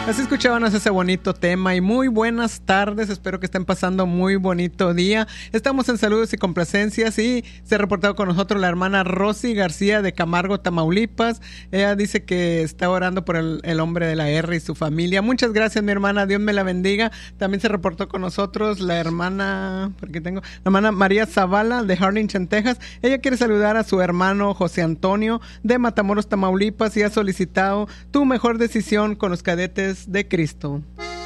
Así escuchábamos ese bonito tema y muy buenas tardes, espero que estén pasando muy bonito día. Estamos en saludos y complacencias y se ha reportado con nosotros la hermana Rosy García de Camargo, Tamaulipas. Ella dice que está orando por el hombre de la R y su familia. Muchas gracias, mi hermana, Dios me la bendiga. También se reportó con nosotros la hermana María Zavala de Harlingen, Texas. Ella quiere saludar a su hermano José Antonio de Matamoros, Tamaulipas y ha solicitado tu mejor decisión con los cadetes de Cristo.